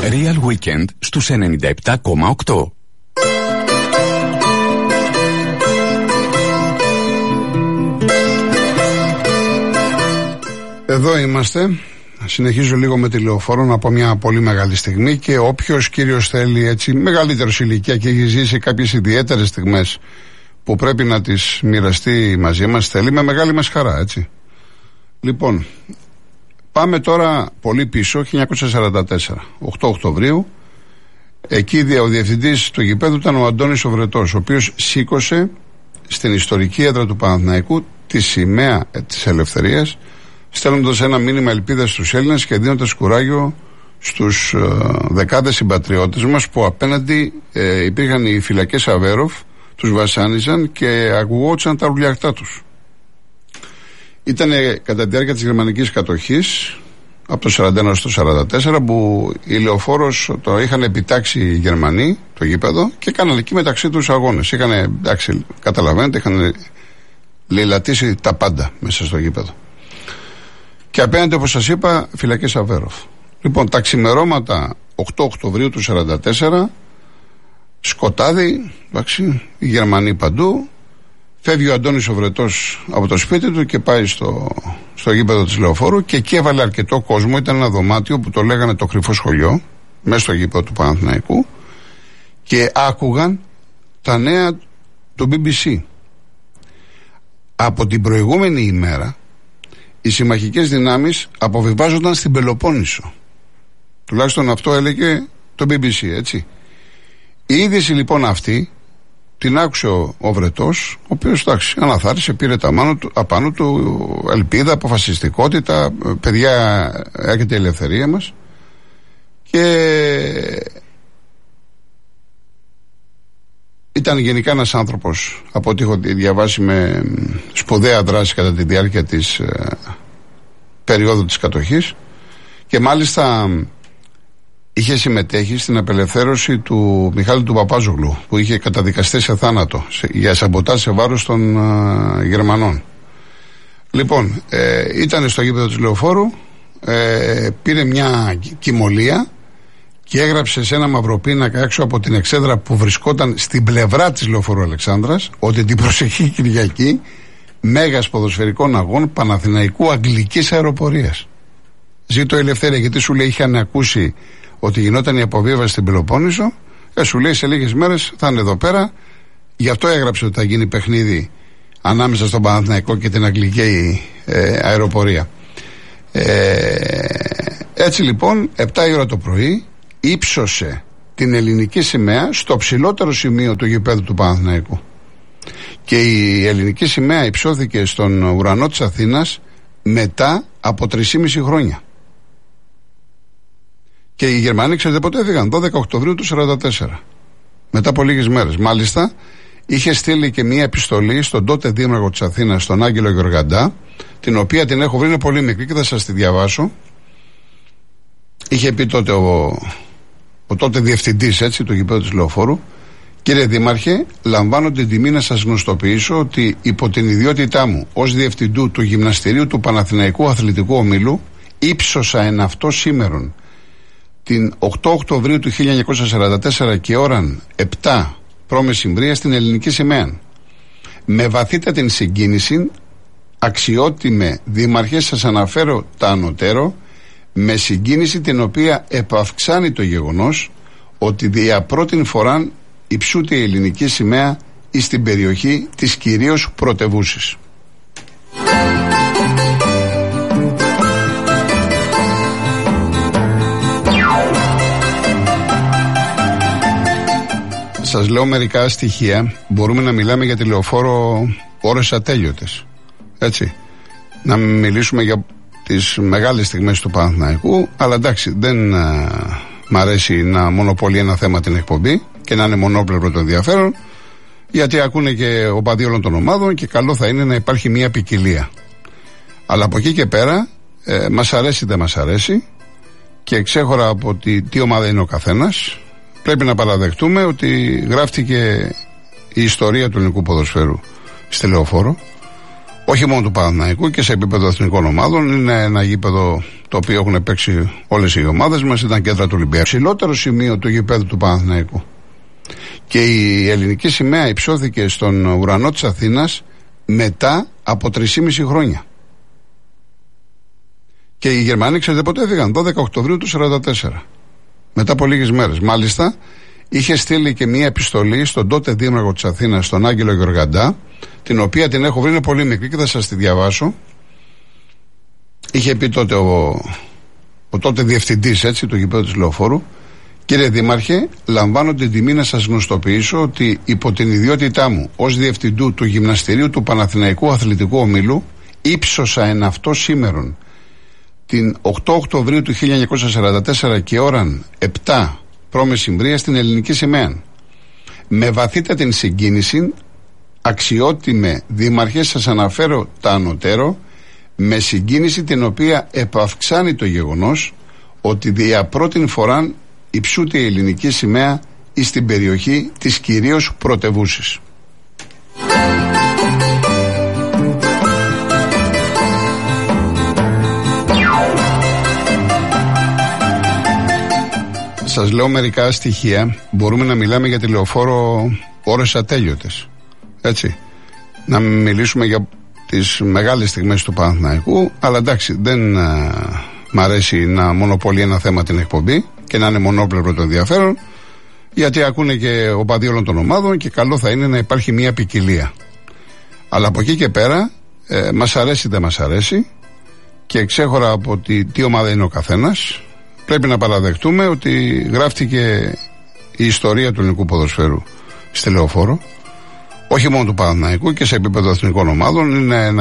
Real Weekend στους 97,8. Εδώ είμαστε. Συνεχίζω λίγο με τη Λεωφόρο να πω μια πολύ μεγάλη στιγμή και όποιος κύριος θέλει έτσι μεγαλύτερος ηλικία και έχει ζήσει κάποιες ιδιαίτερες στιγμές που πρέπει να τις μοιραστεί μαζί μας, θέλει με μεγάλη μας χαρά, έτσι. Λοιπόν, πάμε τώρα πολύ πίσω, 1944, 8 Οκτωβρίου. Εκεί ο διευθυντής του γηπέδου ήταν ο Αντώνης ο Βρετός, ο οποίος σήκωσε στην ιστορική έδρα του Παναθηναϊκού τη σημαία της ελευθερίας, στέλνοντας ένα μήνυμα ελπίδας στους Έλληνες και δίνοντας κουράγιο στους δεκάδες συμπατριώτες μας που απέναντι υπήρχαν οι φυλακές Αβέροφ, τους βασάνιζαν και ακουγόντουσαν τα ουρλιακτά τους. Ήταν κατά τη διάρκεια της γερμανικής κατοχής από το 1941 στο 1944 που η Λεωφόρος το είχαν επιτάξει οι Γερμανοί το γήπεδο και έκαναν εκεί μεταξύ τους αγώνες. Είχαν, εντάξει, καταλαβαίνετε, είχαν λαιλατήσει τα πάντα μέσα στο γήπεδο. Και απέναντι, όπως σας είπα, φυλακές Αβέροφ. Λοιπόν, τα ξημερώματα 8 Οκτωβρίου του 1944, σκοτάδι, εντάξει, οι Γερμανοί παντού. Φεύγει ο Αντώνης ο Βρετός από το σπίτι του και πάει στο γήπεδο της Λεωφόρου και εκεί έβαλε αρκετό κόσμο. Ήταν ένα δωμάτιο που το λέγανε το Κρυφό Σχολείο, μέσα στο γήπεδο του Παναθηναϊκού, και άκουγαν τα νέα του BBC. Από την προηγούμενη ημέρα οι συμμαχικές δυνάμεις αποβιβάζονταν στην Πελοπόννησο. Τουλάχιστον αυτό έλεγε το BBC, έτσι. Η είδηση λοιπόν αυτή την άκουσε ο Βρετός, ο οποίος, εντάξει, αναθάρισε, πήρε τα απάνω του ελπίδα, αποφασιστικότητα, παιδιά, έρχεται η ελευθερία μας. Και ήταν γενικά ένας άνθρωπος, από ό,τι έχω διαβάσει, με σπουδαία δράση κατά τη διάρκεια της περίοδου της κατοχής, και μάλιστα είχε συμμετέχει στην απελευθέρωση του Μιχάλη του Παπάζογλου, που είχε καταδικαστεί σε θάνατο για σαμποτάζ σε βάρος των Γερμανών. Λοιπόν, ήταν στο γήπεδο της Λεωφόρου, πήρε μια κυμολία και έγραψε σε ένα μαυροπίνακα έξω από την εξέδρα που βρισκόταν στην πλευρά της Λεωφόρου Αλεξάνδρας ότι την προσεχή Κυριακή μέγας ποδοσφαιρικών αγών Παναθηναϊκού Αγγλικής Αεροπορίας. Ζήτω η ελευθερία, γιατί σου λέει είχαν ακούσει ότι γινόταν η αποβίβαση στην Πελοπόννησο, σου λέει σε λίγες μέρες θα είναι εδώ πέρα. Γι' αυτό έγραψε ότι θα γίνει παιχνίδι ανάμεσα στον Παναθηναϊκό και την Αγγλική Αεροπορία. Έτσι λοιπόν 7 η ώρα το πρωί ύψωσε την ελληνική σημαία στο ψηλότερο σημείο του γηπέδου του Παναθηναϊκού. Και η ελληνική σημαία υψώθηκε στον ουρανό της Αθήνας μετά από 3,5 χρόνια. Και οι Γερμανοί, ξέρετε πότε έφυγαν? 12 Οκτωβρίου του 1944. Μετά από λίγες μέρες. Μάλιστα, είχε στείλει και μία επιστολή στον τότε δήμαρχο της Αθήνας, τον Άγγελο Γεωργαντά, την οποία την έχω βρει, είναι πολύ μικρή και θα σας τη διαβάσω. Είχε πει τότε ο τότε διευθυντής, έτσι, του γηπέδου της Λεωφόρου: κύριε Δήμαρχε, λαμβάνω την τιμή να σας γνωστοποιήσω ότι υπό την ιδιότητά μου ως διευθυντού του γυμναστηρίου του Παναθηναϊκού Αθλητικού Ομίλου ύψωσα εν αυτό σήμερον την 8 Οκτωβρίου του 1944 και ώραν 7 π.Μ. στην ελληνική σημαία. Με βαθύτατη συγκίνηση, αξιότιμε Δήμαρχε, σας αναφέρω τα ανωτέρω, με συγκίνηση την οποία επαυξάνει το γεγονός ότι δια πρώτην φοράν υψούται η ελληνική σημαία εις την περιοχή της κυρίως πρωτευούσης. Σας λέω μερικά στοιχεία. Μπορούμε να μιλάμε για τη Λεωφόρο ώρες ατέλειωτες, έτσι. Να μιλήσουμε για τις μεγάλες στιγμές του Παναθηναϊκού, αλλά εντάξει, δεν μ' αρέσει να μονοπολεί ένα θέμα την εκπομπή και να είναι μονόπλευρο το ενδιαφέρον, γιατί ακούνε και οπαδοί όλων των ομάδων και καλό θα είναι να υπάρχει μια ποικιλία. Αλλά από εκεί και πέρα, μας αρέσει δεν μας αρέσει, και ξέχωρα από τι ομάδα είναι ο καθένας, πρέπει να παραδεχτούμε ότι γράφτηκε η ιστορία του ελληνικού ποδοσφαίρου στη Λεωφόρο, όχι μόνο του Παναθηναϊκού, και σε επίπεδο εθνικών ομάδων. Είναι ένα γήπεδο το οποίο έχουν παίξει όλες οι ομάδες μας, ήταν κέντρα του Ολυμπιακού. Ψηλότερο σημείο του γηπέδου του Παναθηναϊκού. Και η ελληνική σημαία υψώθηκε στον ουρανό της Αθήνας μετά από 3,5 χρόνια. Και οι Γερμανοί, ξέρετε πότε έφυγαν? 12 Οκτωβρίου του 1944. Μετά από λίγες μέρες. Μάλιστα, είχε στείλει και μία επιστολή στον τότε δήμαρχο της Αθήνας, τον Άγγελο Γεωργαντά, την οποία την έχω βρει, είναι πολύ μικρή και θα σας τη διαβάσω. Είχε πει τότε ο τότε διευθυντής, έτσι, του γηπέδου της Λεωφόρου: κύριε Δήμαρχε, λαμβάνω την τιμή να σας γνωστοποιήσω ότι υπό την ιδιότητά μου ως διευθυντού του γυμναστηρίου του Παναθηναϊκού Αθλητικού Ομίλου ύψωσα εν αυτό σήμερον την 8 Οκτωβρίου του 1944 και ώραν 7 π.Μ. στην ελληνική σημαία. Με βαθύτατη συγκίνηση, αξιότιμε Δήμαρχε, σας αναφέρω τα ανωτέρω, με συγκίνηση την οποία επαυξάνει το γεγονός ότι δια πρώτην φοράν υψούται η ελληνική σημαία στην περιοχή της κυρίως πρωτευούσης. Σας λέω μερικά στοιχεία. Μπορούμε να μιλάμε για τη Λεωφόρο ώρες ατέλειωτες. Έτσι. Να μιλήσουμε για τις μεγάλες στιγμές του Παναθηναϊκού, αλλά εντάξει, δεν μ' αρέσει να μονοπολεί ένα θέμα την εκπομπή και να είναι μονόπλευρο το ενδιαφέρον, γιατί ακούνε και οπαδοί όλων των ομάδων και καλό θα είναι να υπάρχει μια ποικιλία. Αλλά από εκεί και πέρα, μας αρέσει δεν μας αρέσει, και ξέχωρα από τι ομάδα είναι ο καθένας, πρέπει να παραδεχτούμε ότι γράφτηκε η ιστορία του ελληνικού ποδοσφαίρου στη Λεωφόρο, όχι μόνο του Παναθηναϊκού, και σε επίπεδο εθνικών ομάδων. Είναι ένα